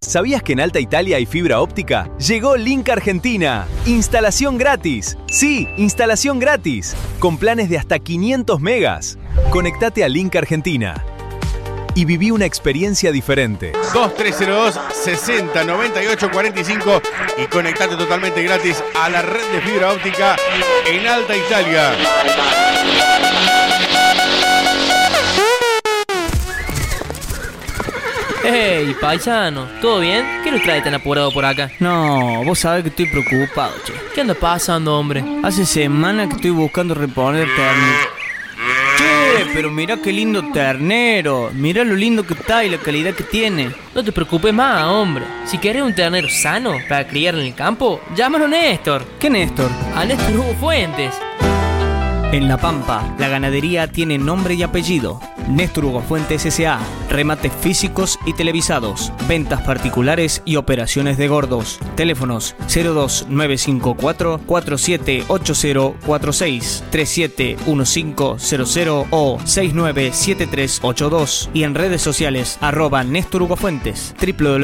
¿Sabías que en Alta Italia hay fibra óptica? Llegó Link Argentina. Instalación gratis. Sí, instalación gratis. Con planes de hasta 500 megas. Conectate a Link Argentina y viví una experiencia diferente. 2302-609845 y conectate totalmente gratis a la red de fibra óptica en Alta Italia. Hey, paisano, ¿todo bien? ¿Qué nos trae tan apurado por acá? No, vos sabés que estoy preocupado, che. ¿Qué anda pasando, hombre? Hace semanas que estoy buscando reponer ternero. Che, pero mirá qué lindo ternero. Mirá lo lindo que está y la calidad que tiene. No te preocupes más, hombre. Si querés un ternero sano para criar en el campo, llámalo a Néstor. ¿Qué Néstor? A Néstor Hugo Fuentes. En La Pampa, la ganadería tiene nombre y apellido. Néstor Hugo Fuentes S.A. Remates físicos y televisados. Ventas particulares y operaciones de gordos. Teléfonos 02954 478046 371500 o 697382. Y en redes sociales @Néstor Hugo Fuentes. www